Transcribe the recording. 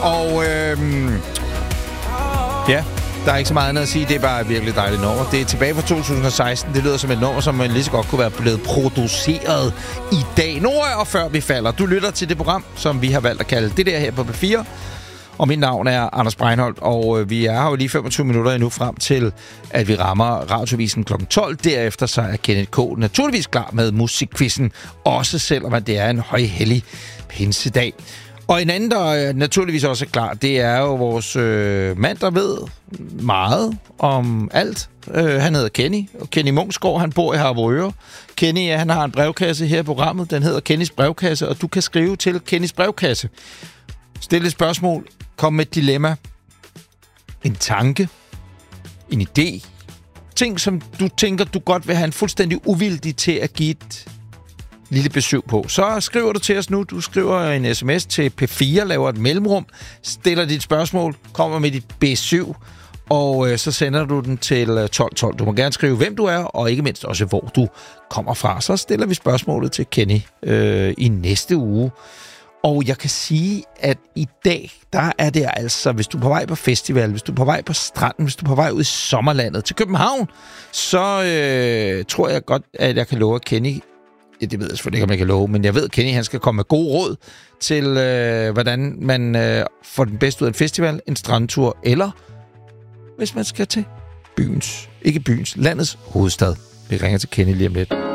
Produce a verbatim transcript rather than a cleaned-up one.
Og øhm, ja, der er ikke så meget andet at sige. Det er bare et virkelig dejligt nummer. Det er tilbage fra to tusind og seksten. Det lyder som et nummer, som man lige så godt kunne være blevet produceret i dag. Nord og før vi falder. Du lytter til det program, som vi har valgt at kalde det der her på P fire. Og mit navn er Anders Breinholt, og vi er her jo lige femogtyve minutter endnu frem til, at vi rammer Radiovisen klokken tolv. Derefter så er Kenneth K. naturligvis klar med musikquizzen, også selvom det er en højhellig pinsedag. Og en anden, der naturligvis også er klar, det er jo vores øh, mand, der ved meget om alt. Øh, han hedder Kenny, og Kenny Munksgaard, han bor i Harboøre. Kenny, ja, han har en brevkasse her i programmet, den hedder Kennys brevkasse, og du kan skrive til Kennys brevkasse. Stil et spørgsmål, kom med et dilemma, en tanke, en idé, ting, som du tænker, du godt vil have en fuldstændig uvildig til at give et lille besøg på. Så skriver du til os nu. Du skriver en sms til P fire, laver et mellemrum, stiller dit spørgsmål, kommer med dit B syv, og øh, så sender du den til tolv tolv. Du må gerne skrive, hvem du er, og ikke mindst også, hvor du kommer fra. Så stiller vi spørgsmålet til Kenny øh, i næste uge. Og jeg kan sige, at i dag, der er det altså, hvis du er på vej på festival, hvis du er på vej på stranden, hvis du er på vej ud i sommerlandet til København, så øh, tror jeg godt, at jeg kan love at Kenny, ja, det ved jeg selvfølgelig ikke, om jeg kan love, men jeg ved, at Kenny han skal komme med gode råd til, øh, hvordan man øh, får den bedste ud af en festival, en strandtur, eller hvis man skal til byens, ikke byens, landets hovedstad. Vi ringer til Kenny lige om lidt.